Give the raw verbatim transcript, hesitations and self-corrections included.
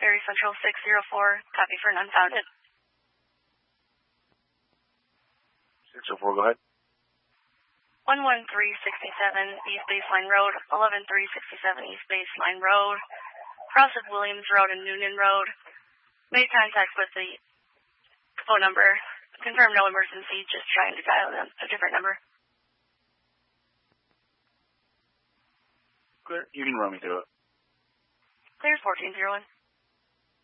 Area Central six zero four, copy for an unfounded. six oh four, go ahead. one one three six seven East Baseline Road, eleven three six seven East Baseline Road, cross of Williams Road and Noonan Road. Made contact with the phone number. Confirm no emergency, just trying to dial them a different number. Clear. You can run me through it. Clear fourteen zero one.